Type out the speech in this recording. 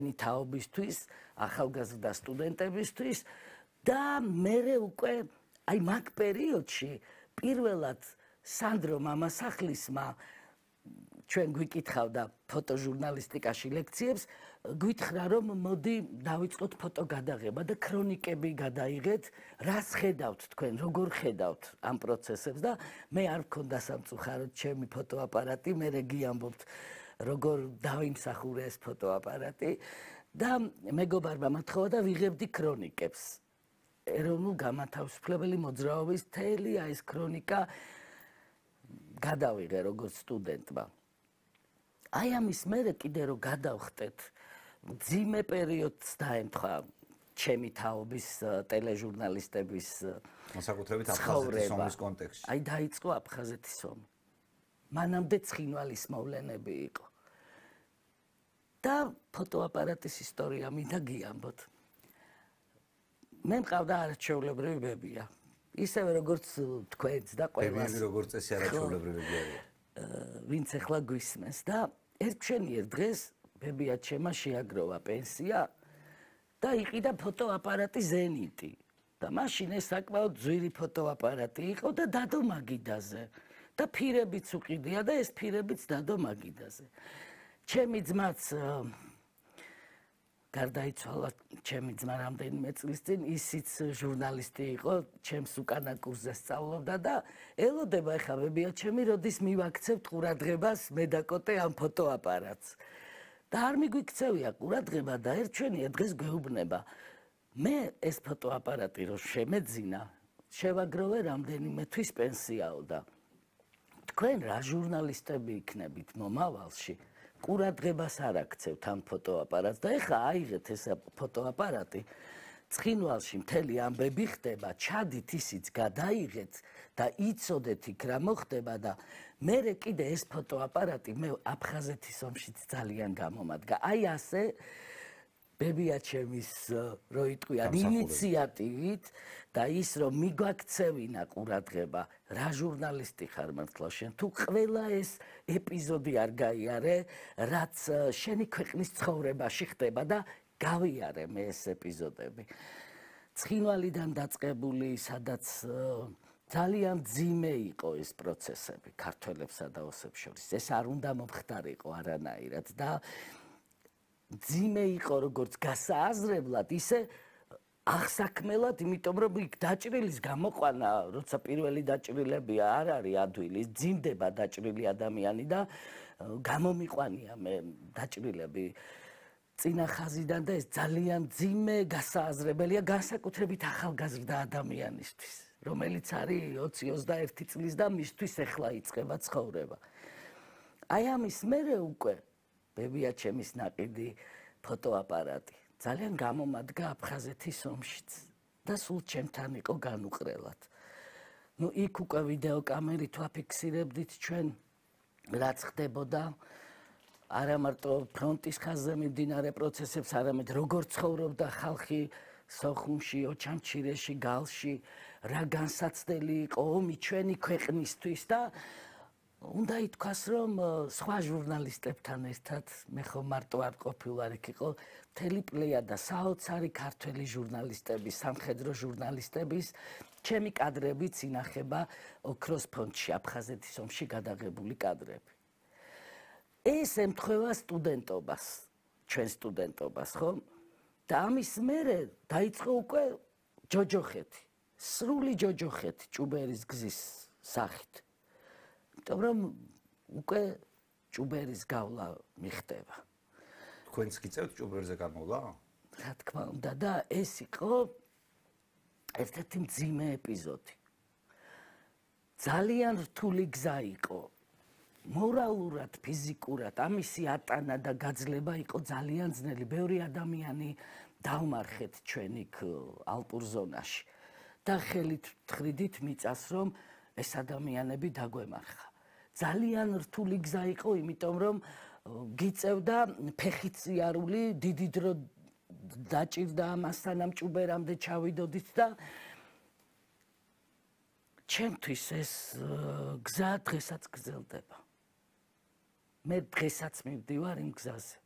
თაობისთვის, ახალგაზრდა სტუდენტებისთვის და მე უკვე აი მაგ პერიოდში პირველად სანდრო მამასახლისმა ჩვენ გვიკითხავდა ფოტოჟურნალისტიკაში ლექციებს, გვითხრა რომ მოდი დავიწყოთ ფოტოგადაღება და ქრონიკები გადაიღეთ, რას ხედავთ თქვენ, როგორ ხედავთ ამ პროცესებს და მე არ მქონდა სამწუხაროდ ჩემი ფოტოაპარატი, მე გიამბობთ როგორ დავიმსახურე ეს ფოტოაპარატი და მეგობარმა მათხოვა და ვიღებდი ქრონიკებს. ეროვნულ განმათავისუფლებელი მოძრაობის მთელი ეს ქრონიკა გადავიღე როგორც სტუდენტმა. აი ამის მერე კიდე რომ გადავხტეთ, ძიმე პერიოდს დაემთხვა ჩემი თაობის ტელეჟურნალისტების განსაკუთრებით აფხაზეთის ომის კონტექსტში. აი დაიწყო აფხაზეთის ომი. მანამდე ცხინვალის მოვლენები იყო. და ფოტოაპარატის ისტორია მინდა გიამბოთ. მე მყავდა არაჩვეულებრივი ბებია. ისევე როგორც თქვენც და ყველას. ბებიები როგორც წესი არაჩვეულებრივები არიან. ვინც ახლა გვისმენს და ერთშენიერ დღეს ბებია ჩემმა შეაგროვა პენსია და იყიდა ფოტოაპარატი ზენიტი. და მაშინ ეს საკმაოდ ძვირი ფოტოაპარატი იყო და დადო მაგიდაზე. და ფირებიც უყიდია და ეს ფირებიც დადო მაგიდაზე. ჩემი ძმაც გარდაიცვალა, ჩემი ძმა რამდენიმე წლის წინ, ისიც ჟურნალისტი იყო, ჩემს უკანა კურსზე სწავლობდა და ელოდება ეხლა ბებია ჩემი, როდის მივაქცევთ ყურადღებას მე დაკოტე ამ ფოტოაპარატს. და არ მიგვიქცევია ყურადღება და ერთშენია დღეს გვეუბნება. მე ეს ფოტოაპარატი რო შემეძინა, შევაგროვე რამდენიმე თვის პენსიაო და თქვენ რა ჟურნალისტები იქნებით მომავალში, ყურადღებას არ აქცევთ ამ ფოტოაპარატს და ეხლა აიღეთ ეს ფოტოაპარატი, ცხინვალში მთელი ამბები ხდება, ჩადით ისიც გადაიღეთ და იცოდეთ იქ რა მოხდება და მერე კიდე ეს ფოტოაპარატი მე აფხაზეთის ომშიც ძალიან გამომადგა. აი ასე ბებია ჩემის რო იტყვია ინიციატივით და ის რომ მიგვაქცევინა ყურადღება რა ჟურნალისტი ხარ მართლა შენ თუ ყველა ეს ეპიზოდი არ გაიარე რაც შენი ქვეყნის ცხოვრებაში ხდება და გავიარე მე ეს ეპიზოდები ცხინვალიდან დაწყებული სადაც ძალიან ძიმე იყო ეს პროცესები ქართველებსა და ოსებს შორის ეს არ უნდა მომხდარიყო არანაირად და ძიმე იყო როგორც გასააზრებლად, ისე აღსაქმელად, იმიტომ რომ იქ დაჭრილის გამოყვანა, როცა პირველი დაჭრილები არ არის ადვილი, ძიმდება დაჭრილი ადამიანი და გამომიყვანია მე დაჭრილები წინა ხაზიდან და ეს ძალიან ძიმე გასააზრებელია განსაკუთრებით ახალგაზრდა ადამიანისთვის, რომელიც არის 20-21 წლის და მისთვის ეხლა იწყება ცხოვრება. აი ამის მერე უკვე ბებია ჩემის ნაყიდი ფოტოაპარატი ძალიან გამომადგა აფხაზეთის ომშიც და სულ ჩემთან იყო განუყრელად. ნუ იქ უკვე ვიდეოკამერით ვაფიქსირებდით ჩვენ რაც ხდებოდა არა მარტო ფრონტის ხაზზე მიმდინარე პროცესებს, არამედ როგორ ცხოვრობდა ხალხი სოხუმში, ოჩამჩირეში, გალში, რა განსაცდელი იყო ომი ჩვენი ქვეყნისთვის და უნდა ითქვას, რომ სხვა ჟურნალისტებთან ერთად მე ხომ მარტო არ ყოფილვარ იქ იყო მთელი პლეიადა საოცარი ქართველი ჟურნალისტების, სამხედრო ჟურნალისტების, ჩემი კადრებიც ინახება ოქროს ფონდში, აფხაზეთის ომში გადაღებული კადრები. ეს ემთხვევა სტუდენტობას, ჩვენ სტუდენტობას, ხო? და ამის მერე დაიწყო უკვე ჯოჯოხეთი, სრული ჯოჯოხეთი ჭუბერის გზის სახით. იმიტომ რომ უკვე ჭუბერის გავლა მიხდება. თქვენც გიწევთ ჭუბერზე გამოვლა? რა თქმა უნდა და ეს იყო ერთ-ერთი მძიმე ეპიზოდი. ძალიან რთული გზა იყო. მორალურად, ფიზიკურად ამისი ატანა და გაძლება იყო ძალიან ძნელი. ბევრი ადამიანი დავმარხეთ ჩვენ იქ ალპურ ზონაში და ხელით ვთხრიდით მიწას რომ ეს ადამიანები დაგვემარხა. ძალიან რთული გზა იყო, იმიტომ რომ გიწევდა ფეხით სიარული, დიდი დრო დაჭირდა ამას სანამ ჭუბერამდე ჩავიდოდით და ჩემთვის ეს გზა დღესაც გრძელდება. მე დღესაც მივდივარ იმ გზაზე.